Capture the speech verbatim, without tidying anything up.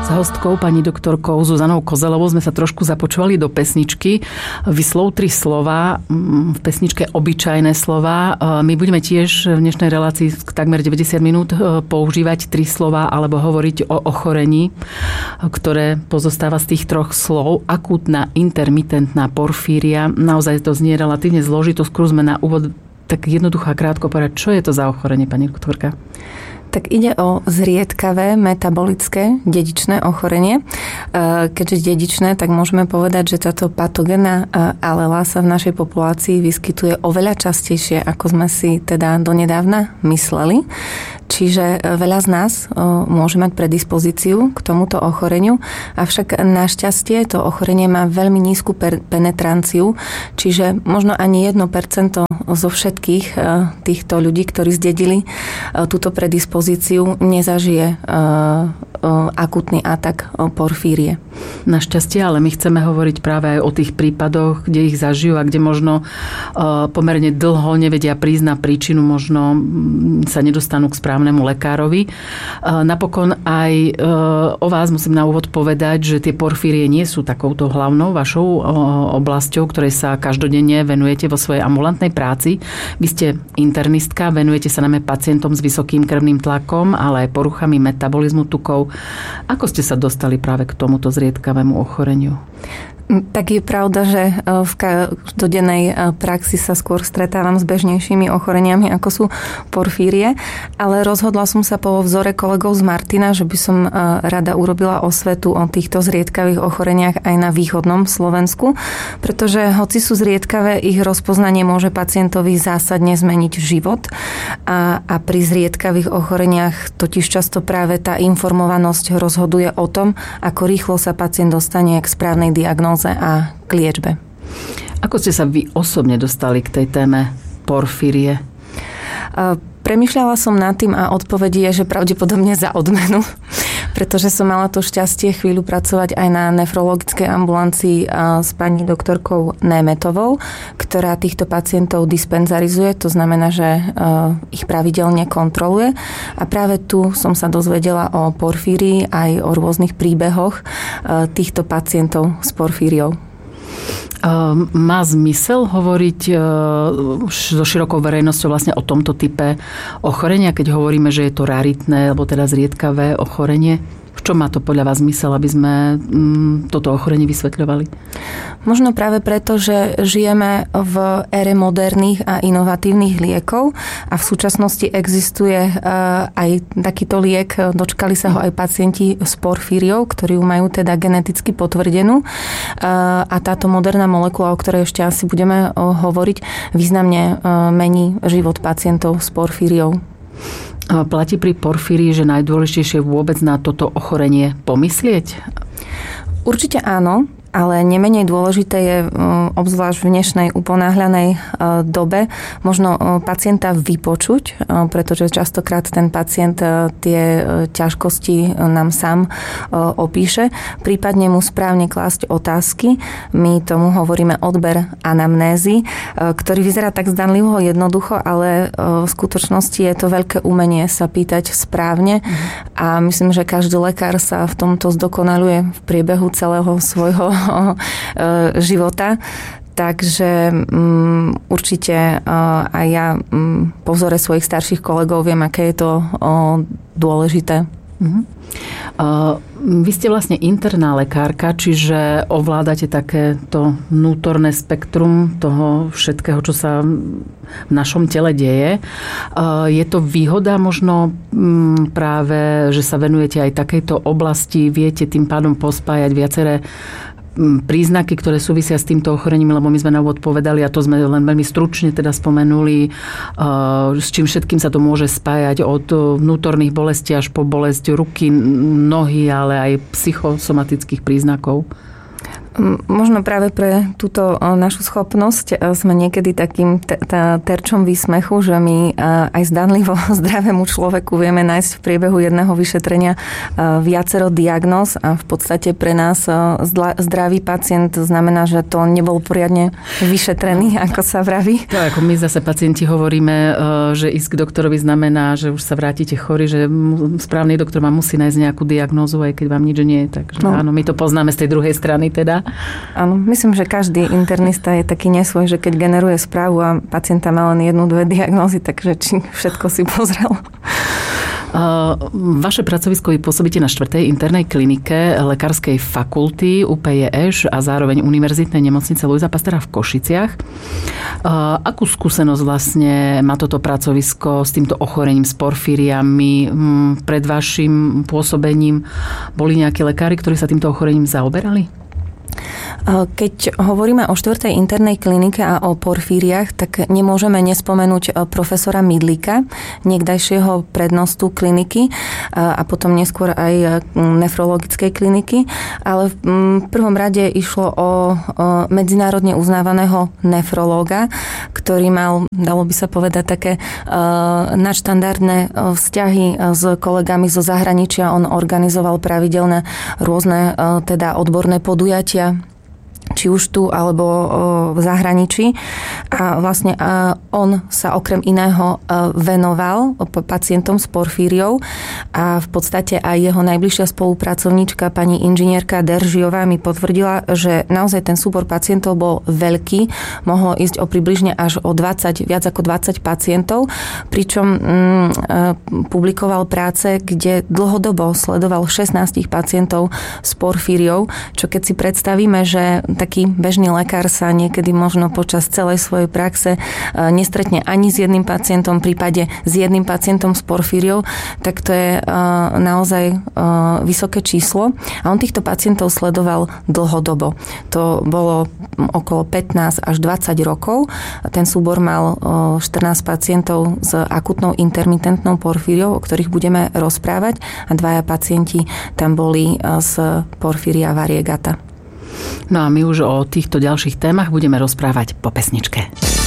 S hostkou, pani doktorkou Zuzanou Kozelovou, sme sa trošku započúvali do pesničky. Vyslov tri slova, v pesničke obyčajné slova. My budeme tiež v dnešnej relácii takmer deväťdesiat minút používať tri slova alebo hovoriť o ochorení, ktoré pozostáva z tých troch slov. Akútna intermitentná porfíria. Naozaj to znie relatívne zložito. Skúsme na úvod tak jednoducho a krátko povedať, čo je to za ochorenie, pani doktorka? Tak ide o zriedkavé metabolické dedičné ochorenie. Keďže dedičné, tak môžeme povedať, že táto patogénna alela sa v našej populácii vyskytuje oveľa častejšie, ako sme si teda donedávna mysleli. Čiže veľa z nás môže mať predispozíciu k tomuto ochoreniu, avšak našťastie to ochorenie má veľmi nízku penetranciu, čiže možno ani jedno percento zo všetkých týchto ľudí, ktorí zdedili túto predispozíciu, nezažije akútny atak porfírie. Našťastie, ale my chceme hovoriť práve aj o tých prípadoch, kde ich zažijú a kde možno pomerne dlho nevedia prísť na príčinu, možno sa nedostanú k správnemu lekárovi. Napokon aj o vás musím na úvod povedať, že tie porfírie nie sú takouto hlavnou vašou oblasťou, ktorej sa každodenne venujete vo svojej ambulantnej práci. Vy ste internistka, venujete sa najmä pacientom s vysokým krvným tlakom, ale aj poruchami metabolizmu tukov. Ako ste sa dostali práve k tomuto zriedkavému ochoreniu? Tak je pravda, že v každodennej praxi sa skôr stretávam s bežnejšími ochoreniami, ako sú porfírie, ale rozhodla som sa po vzore kolegov z Martina, že by som rada urobila osvetu o týchto zriedkavých ochoreniach aj na východnom Slovensku, pretože hoci sú zriedkavé, ich rozpoznanie môže pacientovi zásadne zmeniť život a, a pri zriedkavých ochoreniach totiž často práve tá informovanosť rozhoduje o tom, ako rýchlo sa pacient dostane k správnej diagnóze a k liečbe. Ako ste sa vy osobne dostali k tej téme porfírie? Premýšľala som nad tým a odpoveď je, že pravdepodobne za odmenu, pretože som mala to šťastie chvíľu pracovať aj na nefrologickej ambulancii s pani doktorkou Németovou, ktorá týchto pacientov dispenzarizuje, to znamená, že ich pravidelne kontroluje. A práve tu som sa dozvedela o porfírii aj o rôznych príbehoch týchto pacientov s porfíriou. Má zmysel hovoriť so širokou verejnosťou vlastne o tomto type ochorenia, keď hovoríme, že je to raritné, alebo teda zriedkavé ochorenie? V čom má to podľa vás zmysel, aby sme toto ochorenie vysvetľovali? Možno práve preto, že žijeme v ére moderných a inovatívnych liekov a v súčasnosti existuje aj takýto liek, dočkali sa ho aj pacienti s porfíriou, ktorí ju majú teda geneticky potvrdenú a táto moderná molekula, o ktorej ešte asi budeme hovoriť, významne mení život pacientov s porfíriou. Platí pri porfírii, že najdôležitejšie vôbec na toto ochorenie pomyslieť? Určite áno. Ale nemenej dôležité je obzvlášť v dnešnej uponáhľanej dobe možno pacienta vypočuť, pretože častokrát ten pacient tie ťažkosti nám sám opíše, prípadne mu správne klásť otázky. My tomu hovoríme odber anamnézy, ktorý vyzerá tak zdanlivo jednoducho, ale v skutočnosti je to veľké umenie sa pýtať správne a myslím, že každý lekár sa v tomto zdokonaluje v priebehu celého svojho života. Takže um, určite uh, aj ja um, po vzore svojich starších kolegov viem, aké je to uh, dôležité. Uh-huh. Uh, vy ste vlastne interná lekárka, čiže ovládate takéto vnútorné spektrum toho všetkého, čo sa v našom tele deje. Uh, je to výhoda možno um, práve, že sa venujete aj takejto oblasti, viete tým pádom pospájať viaceré príznaky, ktoré súvisia s týmto ochorením, lebo my sme na úvod povedali, a to sme len veľmi stručne teda spomenuli, s čím všetkým sa to môže spájať od vnútorných bolestí až po bolesť ruky, nohy, ale aj psychosomatických príznakov. Možno práve pre túto našu schopnosť sme niekedy takým t- t- terčom výsmechu, že my aj zdanlivo zdravému človeku vieme nájsť v priebehu jedného vyšetrenia viacero diagnóz a v podstate pre nás zdravý pacient znamená, že to nebol poriadne vyšetrený, ako sa vraví. To ako my zase pacienti hovoríme, že ísť k doktorovi znamená, že už sa vrátite chorí, že správny doktor vám musí nájsť nejakú diagnózu, aj keď vám nič nie je. Takže no. Áno, my to poznáme z tej druhej strany teda. Áno, myslím, že každý internista je taký nesvoj, že keď generuje správu a pacienta má len jednu, dve diagnózy, takže či všetko si pozrel. Uh, vaše pracovisko, vy pôsobíte na štvrtej internej klinike Lekárskej fakulty ú pé jé eš a zároveň Univerzitnej nemocnice Luisa Pastöra v Košiciach. Uh, akú skúsenosť vlastne má toto pracovisko s týmto ochorením, s porfíriami? Um, pred vašim pôsobením boli nejakí lekári, ktorí sa týmto ochorením zaoberali? Keď hovoríme o štvrtej internej klinike a o porfíriách, tak nemôžeme nespomenúť profesora Mydlíka, niekdajšieho prednostu kliniky a potom neskôr aj nefrologickej kliniky. Ale v prvom rade išlo o medzinárodne uznávaného nefrológa, ktorý mal, dalo by sa povedať, také nadštandardné vzťahy s kolegami zo zahraničia. On organizoval pravidelné rôzne teda odborné podujatia, či už tu, alebo v zahraničí. A vlastne on sa okrem iného venoval pacientom s porfíriou a v podstate aj jeho najbližšia spolupracovníčka, pani inžinierka Deržiová, mi potvrdila, že naozaj ten súbor pacientov bol veľký. Mohlo ísť o približne až o dvadsať, viac ako dvadsať pacientov, pričom mm, publikoval práce, kde dlhodobo sledoval šestnásť pacientov s porfíriou, čo keď si predstavíme, že taký bežný lekár sa niekedy možno počas celej svojej praxe nestretne ani s jedným pacientom, v prípade s jedným pacientom s porfíriou, tak to je naozaj vysoké číslo. A on týchto pacientov sledoval dlhodobo. To bolo okolo pätnásť až dvadsať rokov. Ten súbor mal štrnásť pacientov s akutnou intermitentnou porfíriou, o ktorých budeme rozprávať, a dvaja pacienti tam boli z porfíria variegata. No a my už o týchto ďalších témach budeme rozprávať po pesničke.